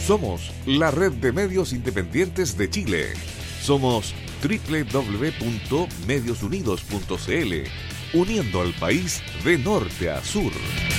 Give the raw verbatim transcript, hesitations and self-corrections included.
Somos la red de medios independientes de Chile. Somos doble u doble u doble u punto medios unidos punto c l, uniendo al país de norte a sur.